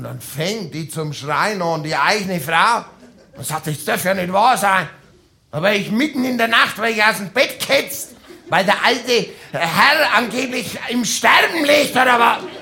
Und dann fängt die zum Schreien an, die eigene Frau. Und sagt, das darf ja nicht wahr sein. Aber ich mitten in der Nacht, weil ich aus dem Bett ketzt, weil der alte Herr angeblich im Sterben liegt oder was.